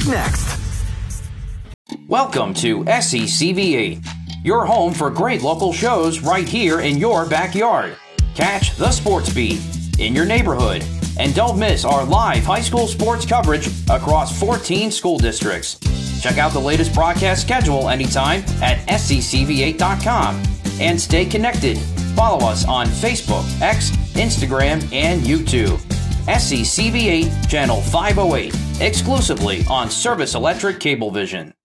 music next. Welcome to SECV8, your home for great local shows right here in your backyard. Catch the Sports Beat in your neighborhood, and don't miss our live high school sports coverage across 14 school districts. Check out the latest broadcast schedule anytime at sccv8.com and stay connected. Follow us on Facebook, X, Instagram, and YouTube. SECV8 Channel 508, exclusively on Service Electric Cablevision.